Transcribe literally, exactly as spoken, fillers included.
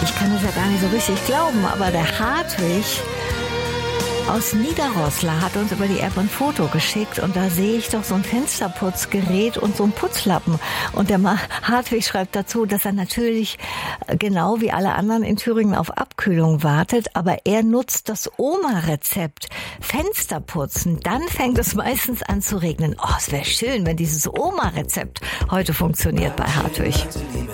Ich kann das ja gar nicht so richtig glauben, aber der Hartwig aus Niederroßla hat uns über die App ein Foto geschickt und da sehe ich doch so ein Fensterputzgerät und so ein Putzlappen. Und der Hartwig schreibt dazu, dass er natürlich genau wie alle anderen in Thüringen auf Abkühlung wartet, aber er nutzt das Oma-Rezept. Fenster putzen, dann fängt es meistens an zu regnen. Oh, es wäre schön, wenn dieses Oma-Rezept heute funktioniert bei Hartwig.